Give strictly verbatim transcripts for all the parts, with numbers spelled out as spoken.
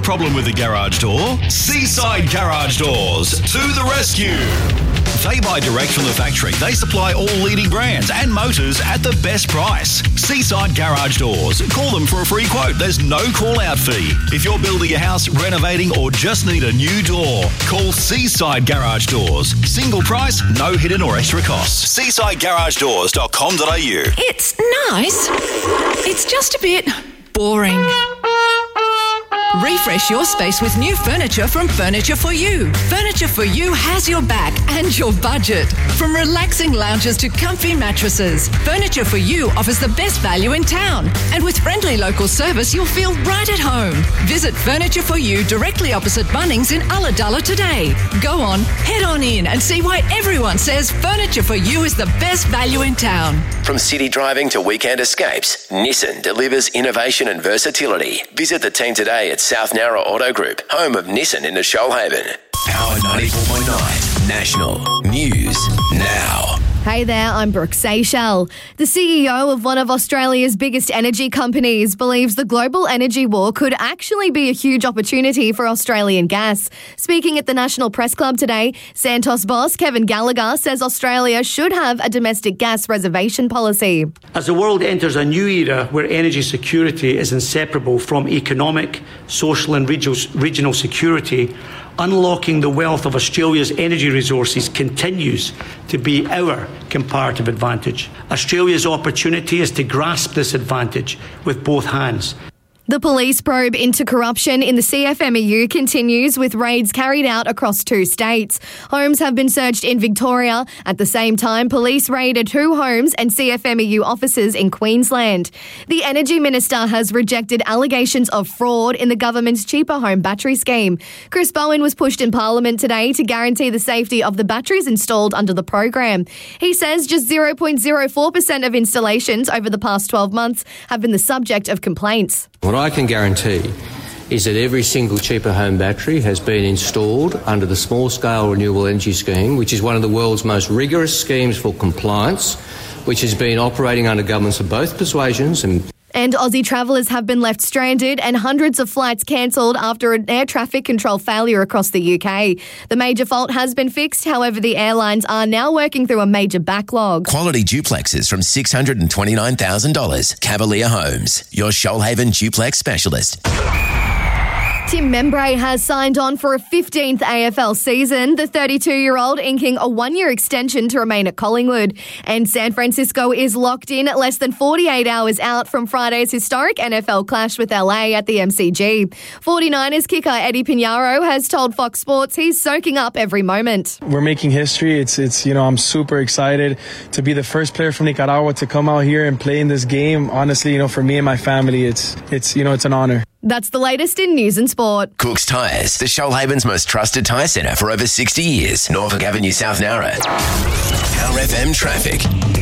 problem with the garage door? Seaside Garage Doors to the rescue. They buy direct from the factory. They supply all leading brands and motors at the best price. Seaside Garage Doors. Call them for a free quote. There's no call-out fee. If you're building a house, renovating, or just need a new door, call Seaside Garage Doors. Single price, no hidden or extra costs. seaside garage doors dot com dot a u. It's nice. It's just a bit boring. Refresh your space with new furniture from Furniture for You. Furniture for You has your back and your budget. From relaxing lounges to comfy mattresses, Furniture for You offers the best value in town. And with friendly local service, you'll feel right at home. Visit Furniture for You directly opposite Bunnings in Ulladulla today. Go on, head on in and see why everyone says Furniture for You is the best value in town. From city driving to weekend escapes, Nissan delivers innovation and versatility. Visit the team today at South Nowra Auto Group, home of Nissan in the Shoalhaven. Power ninety-four point nine, National News Now. Hey there, I'm Brooke Seychelles. The C E O of one of Australia's biggest energy companies believes the global energy war could actually be a huge opportunity for Australian gas. Speaking at the National Press Club today, Santos boss Kevin Gallagher says Australia should have a domestic gas reservation policy. As the world enters a new era where energy security is inseparable from economic, social and regional security, unlocking the wealth of Australia's energy resources continues to be our comparative advantage. Australia's opportunity is to grasp this advantage with both hands. The police probe into corruption in the C F M E U continues with raids carried out across two states. Homes have been searched in Victoria. At the same time, police raided two homes and C F M E U offices in Queensland. The Energy Minister has rejected allegations of fraud in the government's cheaper home battery scheme. Chris Bowen was pushed in Parliament today to guarantee the safety of the batteries installed under the program. He says just zero point zero four percent of installations over the past twelve months have been the subject of complaints. What I can guarantee is that every single cheaper home battery has been installed under the small-scale renewable energy scheme, which is one of the world's most rigorous schemes for compliance, which has been operating under governments of both persuasions. And And Aussie travellers have been left stranded and hundreds of flights cancelled after an air traffic control failure across the U K. The major fault has been fixed, however the airlines are now working through a major backlog. Quality duplexes from six hundred twenty-nine thousand dollars. Cavalier Homes, your Shoalhaven duplex specialist. Tim Membrey has signed on for a fifteenth A F L season, the thirty-two-year-old inking a one-year extension to remain at Collingwood. And San Francisco is locked in less than forty-eight hours out from Friday's historic N F L clash with L A at the M C G. forty-niners kicker Eddie Pinheiro has told Fox Sports he's soaking up every moment. We're making history. It's, it's you know, I'm super excited to be the first player from Nicaragua to come out here and play in this game. Honestly, you know, for me and my family, it's, it's you know, it's an honor. That's the latest in news and sport. Cook's Tyres, the Shoalhaven's most trusted tyre centre for over sixty years. Norfolk Avenue, South Nowra. Power F M traffic.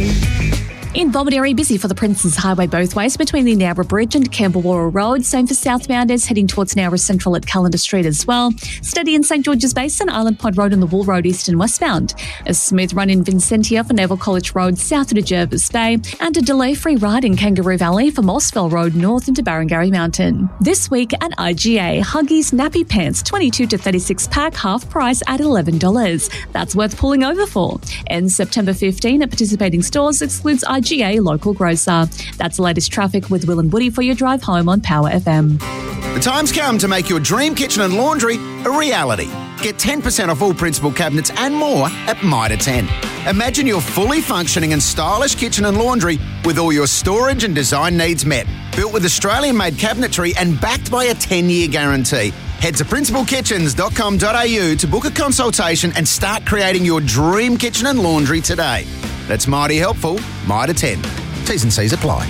In Bomaderry, busy for the Princes Highway both ways between the Nowra Bridge and Campbell Road. Same for southbounders heading towards Nowra Central at Callender Street as well. Steady in St George's Basin, Island Pod Road and the Wool Road east and westbound. A smooth run in Vincentia for Naval College Road south to Jervis Bay. And a delay-free ride in Kangaroo Valley for Mossville Road north into Barrengarry Mountain. This week at I G A, Huggies Nappy Pants twenty-two to thirty-six pack half price at eleven dollars. That's worth pulling over for. And September fifteenth at participating stores excludes I G A local grocer. That's the latest traffic with Will and Woody for your drive home on Power F M. The time's come to make your dream kitchen and laundry a reality. Get ten percent off all principal cabinets and more at Mitre ten. Imagine your fully functioning and stylish kitchen and laundry with all your storage and design needs met. Built with Australian-made cabinetry and backed by a ten-year guarantee. Head to principal kitchens dot com dot a u to book a consultation and start creating your dream kitchen and laundry today. That's mighty helpful. Mitre ten. T's and C's apply.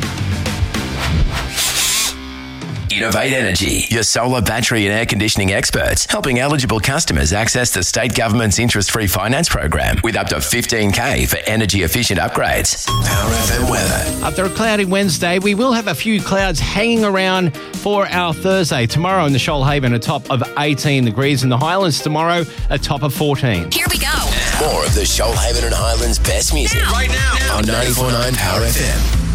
Innovate Energy, your solar battery and air conditioning experts, helping eligible customers access the state government's interest-free finance program with up to fifteen K for energy-efficient upgrades. Power F M weather. After a cloudy Wednesday, we will have a few clouds hanging around for our Thursday. Tomorrow in the Shoalhaven, a top of eighteen degrees. In the Highlands tomorrow, a top of fourteen. Here we go. More of the Shoalhaven and Highlands best music. Now. Right now. On ninety-four point nine Power F M.